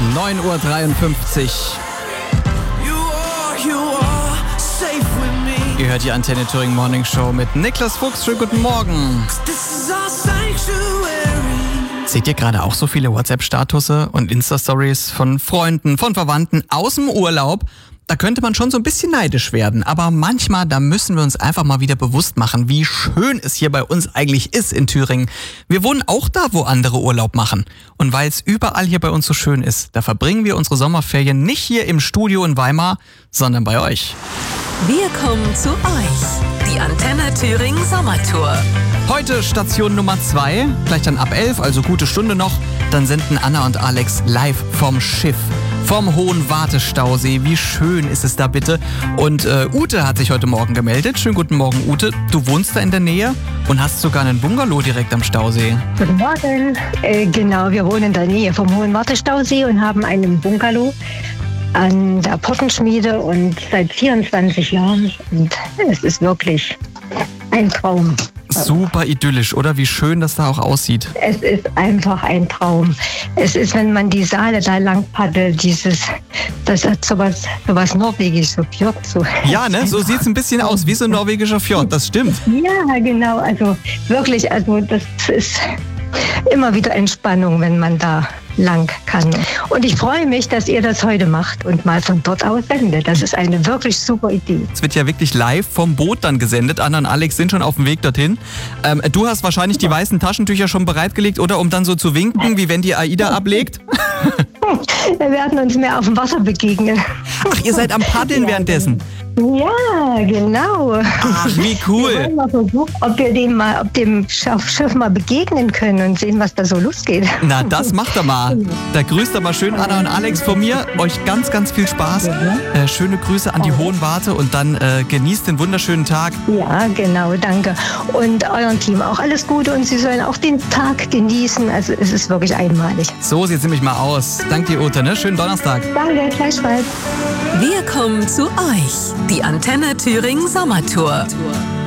9:53 Uhr. Ihr hört die Antenne Thüringen Morning Show mit Niklas Fuchs. Schönen guten Morgen. Seht ihr gerade auch so viele WhatsApp-Statusse und Insta-Stories von Freunden, von Verwandten aus dem Urlaub? Da könnte man schon so ein bisschen neidisch werden. Aber manchmal, da müssen wir uns einfach mal wieder bewusst machen, wie schön es hier bei uns eigentlich ist in Thüringen. Wir wohnen auch da, wo andere Urlaub machen. Und weil es überall hier bei uns so schön ist, da verbringen wir unsere Sommerferien nicht hier im Studio in Weimar, sondern bei euch. Wir kommen zu euch. Die Antenne Thüringen Sommertour. Heute Station Nummer 2, gleich dann ab 11, also gute Stunde noch. Dann senden Anna und Alex live vom Schiff, vom Hohen Wartestausee. Wie schön ist es da bitte? Und Ute hat sich heute Morgen gemeldet. Schönen guten Morgen, Ute. Du wohnst da in der Nähe und hast sogar einen Bungalow direkt am Stausee. Guten Morgen. Genau, wir wohnen in der Nähe vom Hohen Wartestausee und haben einen Bungalow an der Pottenschmiede und seit 24 Jahren. Und es ist wirklich ein Traum. Super idyllisch, oder? Wie schön das da auch aussieht. Es ist einfach ein Traum. Es ist, wenn man die Saale da lang paddelt, das hat sowas Norwegisches, so Fjord. So. Ja, ne? So sieht es ein bisschen aus, wie so ein norwegischer Fjord, das stimmt. Ja, genau. Also wirklich, das ist immer wieder Entspannung, wenn man da lang kann. Und ich freue mich, dass ihr das heute macht und mal von dort aus sendet. Das ist eine wirklich super Idee. Es wird ja wirklich live vom Boot dann gesendet. Anna und Alex sind schon auf dem Weg dorthin. Du hast wahrscheinlich die weißen Taschentücher schon bereitgelegt, oder? Um dann so zu winken, wie wenn die AIDA ablegt? Wir werden uns mehr auf dem Wasser begegnen. Ach, ihr seid am Paddeln währenddessen? Ja, genau. Ach, wie cool. Wir wollen mal versuchen, ob wir dem Schiff mal begegnen können und sehen, was da so losgeht. Na, das macht er mal. Da grüßt er mal schön Anna und Alex von mir. Euch ganz, ganz viel Spaß. Schöne Grüße an die Hohen Warte und dann genießt den wunderschönen Tag. Ja, genau, danke. Und euren Team auch alles Gute und Sie sollen auch den Tag genießen. Also es ist wirklich einmalig. So sieht's nämlich mal aus. Danke dir, Ute, ne? Schönen Donnerstag. Danke, gleichfalls. Wir kommen zu euch. Die Antenne Thüringen Sommertour.